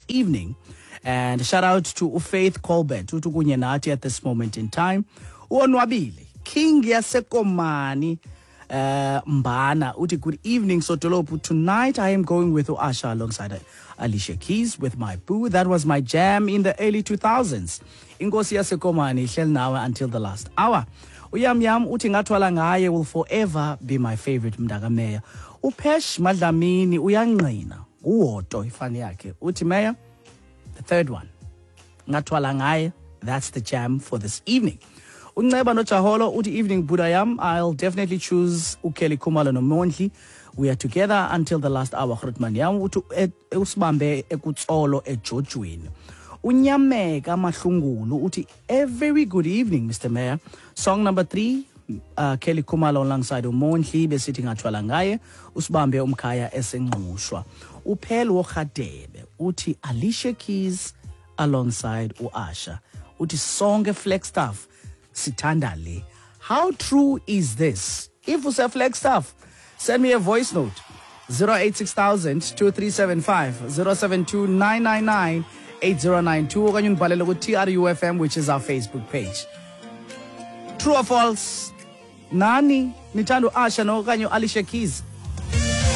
evening. And shout out to Faith Colbert, utukunye nathi at this moment in time. Uonwabile, King Yasekomani Mbana, uti good evening Sotolopu. Tonight I am going with Usher alongside Alicia Keys with My Boo. That was my jam in the early 2000s. Inkosi Yasekomani shall now until the last hour. Uyam Yam uti ngathwala ngaye will forever be my favorite Mdaga Meya. Upesh Madlamini uyanqina uwoto ifani yakhe uti Meya. The third one, ngathwala ngaye, that's the jam for this evening. Unceba no Chaholo uti evening Budayam. I'll definitely choose Ukeli Khumalo no Mondli. We are together until the last hour. Khritmanyam utu usbambe ekutsolo ejojweni. Unyameka mahlungulu uti a very good evening, Mr. Mayor. Song number 3, Kelly Khumalo alongside uMondli besithi ngathwala ngaye usibambe umkhaya esengqushwa. Uphelo wokhadebe uthi Alicia Keys alongside Usher uthi sonke Flagstaff sithanda le. How true is this? If you say Flagstaff, send me a voice note 086,000 2375 072 999 8092 okanye unibhalele ku TRUFM, which is our Facebook page. True or false? Nani nithanda Usher no okanye Alicia Keys?